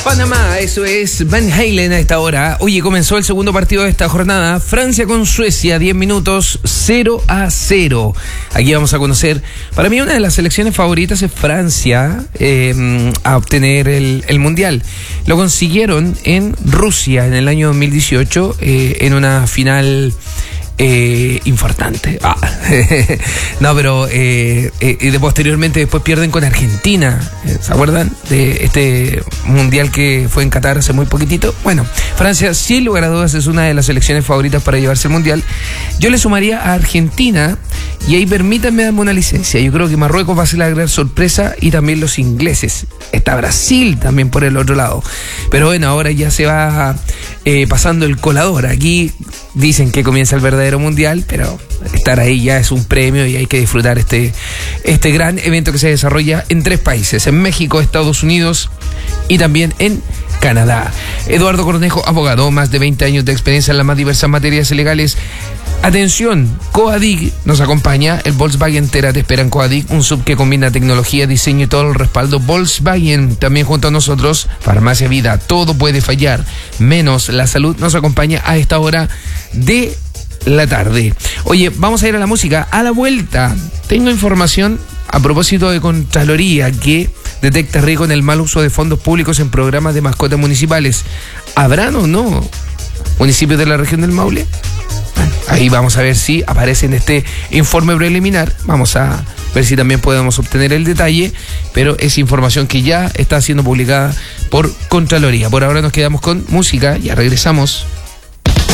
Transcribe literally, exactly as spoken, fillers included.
Panamá, eso es Van Halen a esta hora. Oye, comenzó el segundo partido de esta jornada. Francia con Suecia, diez minutos, cero a cero. Aquí vamos a conocer, para mí una de las selecciones favoritas es Francia eh, a obtener el, el Mundial. Lo consiguieron en Rusia en el año dos mil dieciocho, eh, en una final... Eh, importante. Ah. no, pero eh, eh, de posteriormente después pierden con Argentina. ¿Se acuerdan de este mundial que fue en Qatar hace muy poquitito? Bueno, Francia, sin lugar a dudas, es una de las selecciones favoritas para llevarse el mundial. Yo le sumaría a Argentina y ahí permítanme darme una licencia. Yo creo que Marruecos va a ser la gran sorpresa y también los ingleses. Está Brasil también por el otro lado. Pero bueno, ahora ya se va eh, pasando el colador. Aquí dicen que comienza el verdadero mundial, pero estar ahí ya es un premio y hay que disfrutar este, este gran evento que se desarrolla en tres países, en México, Estados Unidos y también en Canadá. Eduardo Cornejo, abogado, más de veinte años de experiencia en las más diversas materias legales. Atención, Coadig nos acompaña, el Volkswagen Tera te espera en Coadig, un sub que combina tecnología, diseño y todo el respaldo Volkswagen. También junto a nosotros, Farmacia Vida, todo puede fallar, menos la salud, nos acompaña a esta hora de la tarde. Oye, vamos a ir a la música. A la vuelta, tengo información a propósito de Contraloría que detecta riesgo en el mal uso de fondos públicos en programas de mascotas municipales. ¿Habrán o no municipios de la región del Maule? Bueno, ahí vamos a ver si aparece en este informe preliminar. Vamos a ver si también podemos obtener el detalle, pero es información que ya está siendo publicada por Contraloría. Por ahora nos quedamos con música, ya regresamos.